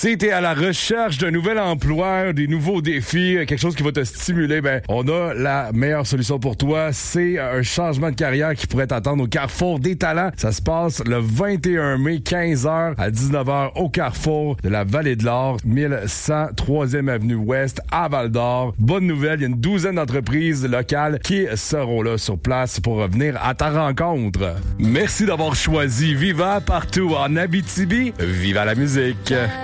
Si t'es à la recherche d'un nouvel emploi, des nouveaux défis, quelque chose qui va te stimuler, ben on a la meilleure solution pour toi. C'est un changement de carrière qui pourrait t'attendre au Carrefour des Talents. Ça se passe le 21 mai, 15h à 19h au Carrefour de la Vallée de l'Or, 1100 3e Avenue Ouest à Val-d'Or. Bonne nouvelle, il y a une douzaine d'entreprises locales qui seront là sur place pour revenir à ta rencontre. Merci d'avoir choisi Viva partout en Abitibi. Viva la musique!